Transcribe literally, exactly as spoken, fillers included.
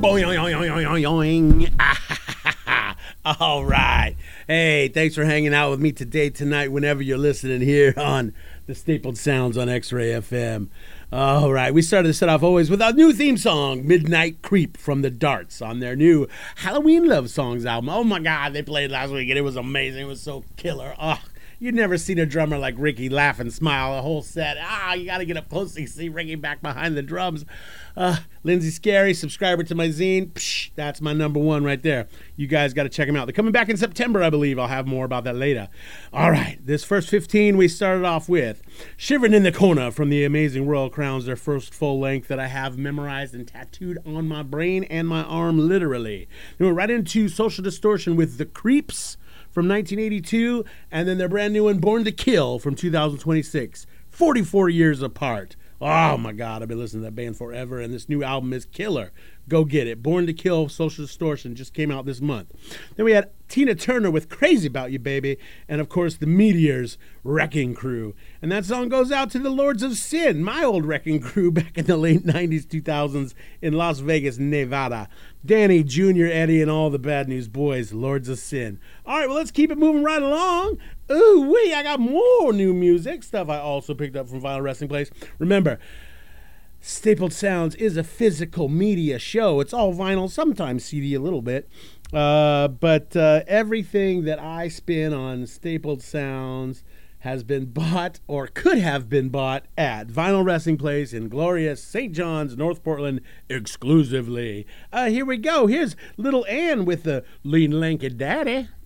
Boing. All right. Hey, thanks for hanging out with me today, tonight, whenever you're listening here on the Stapled Sounds on X-Ray F M. All right, we started to set off always with our new theme song, Midnight Creep from the Darts, on their new Halloween Love Songs album. Oh my God, they played last week and it was amazing. It was so killer. Oh, you've never seen a drummer like Ricky laugh and smile the whole set. Ah, you got to get up close to see Ricky back behind the drums. Uh, Lindsay Scary, subscriber to my zine. Psh, that's my number one right there. You guys got to check them out. They're coming back in September, I believe. I'll have more about that later. All right, this first fifteen we started off with Shivering in the Corner from the Amazing Royal Crowns, their first full length that I have memorized and tattooed on my brain and my arm, literally. Then we're right into Social Distortion with The Creeps from nineteen eighty-two, and then their brand new one, Born to Kill, from two thousand twenty-six. forty-four years apart. Oh my God, I've been listening to that band forever, and this new album is killer. Go get it. Born to Kill, Social Distortion, just came out this month. Then we had Tina Turner with Crazy About You, Baby, and of course the Meteors' Wrecking Crew. And that song goes out to the Lords of Sin, my old wrecking crew back in the late nineties, two thousands in Las Vegas, Nevada. Danny, Junior, Eddie, and all the Bad News Boys, Lords of Sin. All right, well, let's keep it moving right along. Ooh, wee, I got more new music, stuff I also picked up from Vinyl Wrestling Place. Remember, Stapled Sounds is a physical media show. It's all vinyl, sometimes C D a little bit. Uh, but uh, everything that I spin on Stapled Sounds has been bought or could have been bought at Vinyl Wrestling Place in glorious Saint John's, North Portland, exclusively. Uh, here we go. Here's Little Ann with the Lean Lanky Daddy.